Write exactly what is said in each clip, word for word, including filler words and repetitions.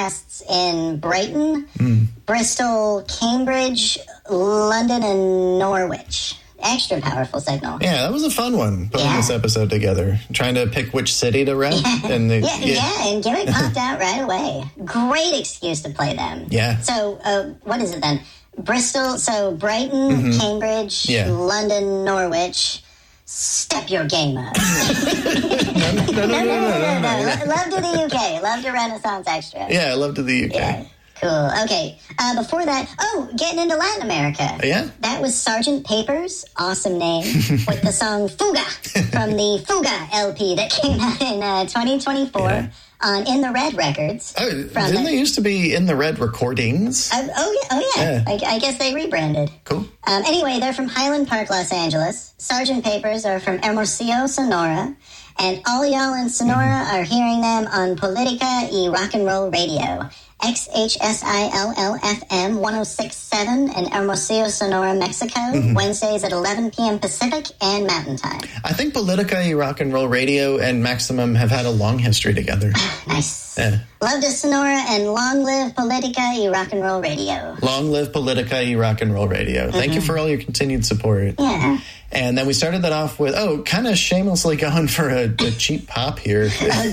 broadcasts in Brighton, Mm. Bristol, Cambridge, London, and Norwich. Extra powerful signal. Yeah, that was a fun one, putting Yeah. this episode together. Trying to pick which city to rep. and the, Yeah, yeah, and Gimmick popped out right away. Great excuse to play them. Yeah. So, uh, what is it then? Bristol, so Brighton, Mhm. Cambridge, Yeah. London, Norwich. Step your game up. no, no, no, no, no, no, no, no. Love to the U K. Love to Renaissance Extra. Yeah, I love to the U K. Yeah. Cool. Okay. Uh, before that, oh, getting into Latin America. Yeah? That was Sergeant Papers, awesome name, with the song Fuga from the Fuga L P that came out in uh, twenty twenty-four Yeah. on In the Red Records. Oh, from didn't the, they used to be In the Red Recordings? uh, oh, yeah. Oh, yeah. Yeah. I, I guess they rebranded. Cool. Um, anyway, they're from Highland Park, Los Angeles. Sergeant Papers are from Hermosillo, Sonora. And all y'all in Sonora Mm-hmm. are hearing them on Politica y Rock and Roll Radio. X H S I L L F M one oh six point seven in Hermosillo, Sonora, Mexico. Mm-hmm. Wednesdays at eleven p.m. Pacific and Mountain Time. I think Politica y Rock and Roll Radio and Maximum have had a long history together. Nice. Yeah. Love to Sonora and long live Politica y Rock and Roll Radio. Long live Politica y Rock and Roll Radio. Thank you for all your continued support. Yeah. And then we started that off with, oh, kind of shamelessly going for a, a cheap pop here.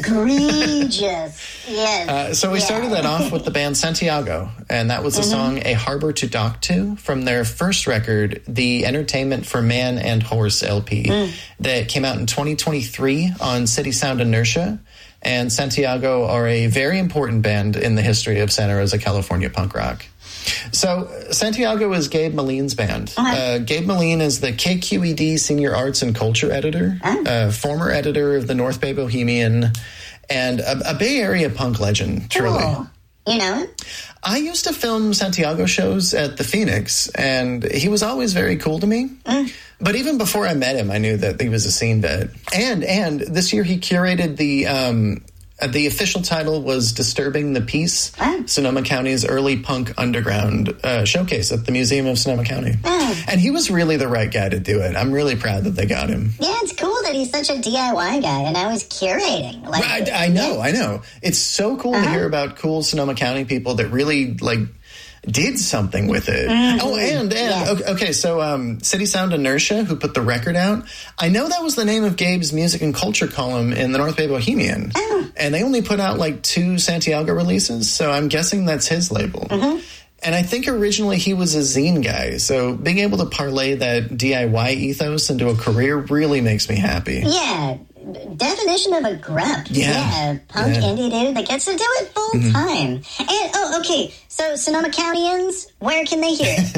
Egregious. Yes. Uh, so we Yeah. started that off with the band Santiago, and that was the Mhm. song A Harbor to Dock To from their first record, the Entertainment for Man and Horse L P, Mm. that came out in twenty twenty-three on City Sound Inertia. And Santiago are a very important band in the history of Santa Rosa, California punk rock. So Santiago is Gabe Maline's band. Uh, Gabe Maline is the K Q E D Senior Arts and Culture Editor, uh, former editor of the North Bay Bohemian, and a, a Bay Area punk legend, truly. Cool. You know? I used to film Santiago shows at the Phoenix, and he was always very cool to me. Mm. But even before I met him, I knew that he was a scene vet. And and this year he curated the um, uh, the official title was Disturbing the Peace, Sonoma County's early punk underground uh, showcase at the Museum of Sonoma County. Mm. And he was really the right guy to do it. I'm really proud that they got him. Yeah, it's cool that he's such a D I Y guy, and now he's curating. Like, I, I know, I know. It's so cool Uh-huh. to hear about cool Sonoma County people that really like did something with it. Mhm. Oh, and and Yes. okay, okay, so um, City Sound Inertia, who put the record out, I know that was the name of Gabe's music and culture column in the North Bay Bohemian, Oh. and they only put out like two Santiago releases, so I'm guessing that's his label. Mm-hmm. And I think originally he was a zine guy, so being able to parlay that D I Y ethos into a career really makes me happy. Yeah, definition of a grub. Yeah. punk Yeah. indie dude that gets to do it full Mhm. time. And, oh, okay, so Sonoma Countyans, where can they hear it?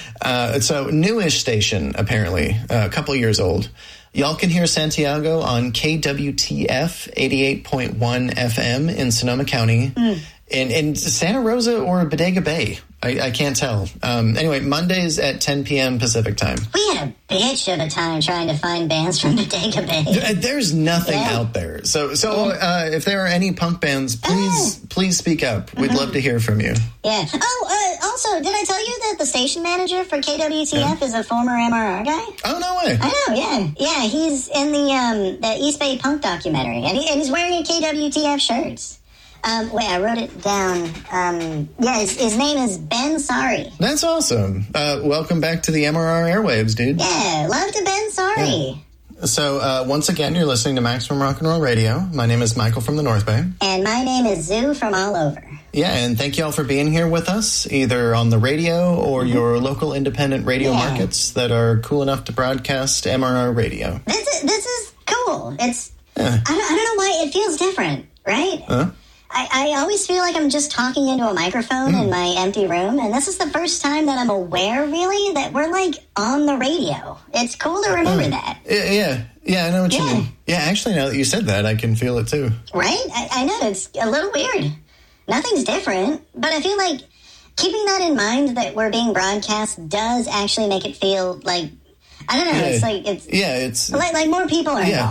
Uh, so newish station, apparently, uh, a couple years old. Y'all can hear Santiago on K W T F eighty-eight point one F M in Sonoma County, Mm. in, in Santa Rosa or Bodega Bay. I, I can't tell. Um, anyway, Mondays at ten p.m. Pacific time. We had a bitch of a time trying to find bands from Bodega Bay. Th- There's nothing Yeah. out there. So, so uh, if there are any punk bands, please, Oh. please speak up. We'd love to hear from you. Yeah. Oh, uh, also, did I tell you that the station manager for K W T F is a former M R R guy? Oh, no way. I know, yeah. Yeah, he's in the um, the East Bay Punk documentary, and, he, and he's wearing a K W T F shirt. Um, wait, I wrote it down. Um, yeah, his, his name is Ben Sari. That's awesome. Uh, welcome back to the M R R airwaves, dude. Yeah, love to Ben Sari. So, uh, once again, you're listening to Maximum Rock and Roll Radio. My name is Michael from the North Bay. And my name is Zoo from all over. Yeah, and thank you all for being here with us, either on the radio or your local independent radio Yeah. markets that are cool enough to broadcast M R R radio. This is, this is cool. It's Yeah. I, don't, I don't know why it feels different, right? Huh? I, I always feel like I'm just talking into a microphone Mm. in my empty room, and this is the first time that I'm aware, really, that we're, like, on the radio. It's cool to remember Oh. that, Yeah, yeah, yeah, I know what you Yeah. mean. Yeah, actually, now that you said that, I can feel it too. right? I, I know, it's a little weird. Nothing's different, but I feel like keeping that in mind that we're being broadcast does actually make it feel like, I don't know, Yeah. it's like, it's Yeah, it's like, like more people are Yeah. involved.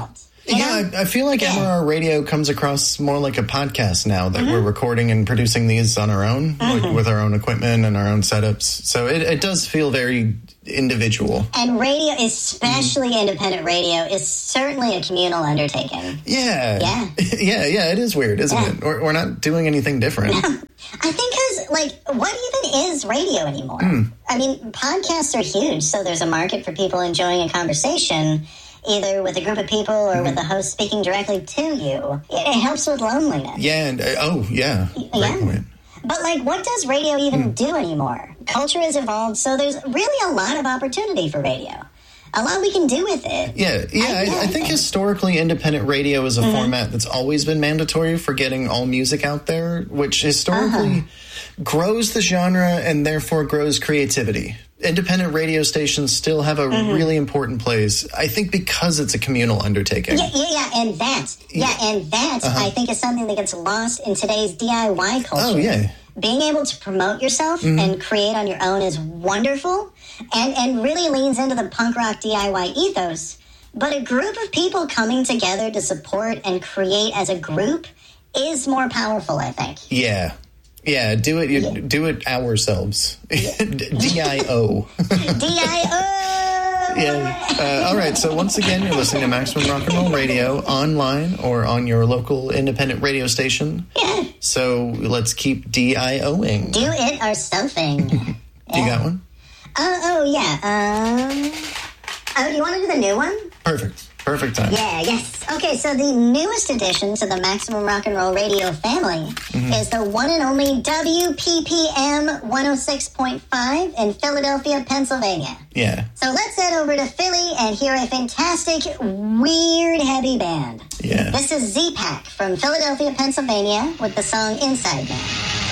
You yeah, know? I, I feel like Yeah. M R R Radio comes across more like a podcast now that mm-hmm. we're recording and producing these on our own, mm-hmm. like with our own equipment and our own setups. So it, it does feel very individual. And radio, especially mm. independent radio, is certainly a communal undertaking. Yeah. Yeah. yeah, yeah, it is weird, isn't yeah. it? We're, we're not doing anything different. No. I think because, like, what even is radio anymore? Mm. I mean, podcasts are huge, so there's a market for people enjoying a conversation, either with a group of people or mm. with the host speaking directly to you. It, it helps with loneliness. Yeah, and, uh, oh, yeah. Great yeah. point. But, like, what does radio even mm. do anymore? Culture has evolved, so there's really a lot of opportunity for radio. A lot we can do with it. Yeah, yeah. I, I, I think historically independent radio is a mm-hmm. format that's always been mandatory for getting all music out there, which historically uh-huh. grows the genre and therefore grows creativity. Independent radio stations still have a mm-hmm. really important place, I think, because it's a communal undertaking. Yeah, yeah, yeah, and that, yeah, and that, uh-huh. I think, is something that gets lost in today's D I Y culture. Oh, yeah. Being able to promote yourself mm-hmm. and create on your own is wonderful and, and really leans into the punk rock D I Y ethos. But a group of people coming together to support and create as a group is more powerful, I think. Yeah. Yeah, do it. You, yeah. Do it ourselves. D I O. D I O. Yeah. Uh, all right. So once again, you're listening to Maximum Rock and Roll Radio online or on your local independent radio station. Yeah. So let's keep D-I-O-ing. Do it ourselfing. Yeah. Do you got one? Uh, oh, yeah. Um, oh, do you want to do the new one? Perfect. Perfect time. Yeah, yes. Okay, so the newest addition to the Maximum Rock and Roll Radio family mm-hmm. is the one and only W P P M one oh six point five in Philadelphia, Pennsylvania. Yeah. So let's head over to Philly and hear a fantastic, weird, heavy band. Yeah. This is Z-Pack from Philadelphia, Pennsylvania with the song Inside Man.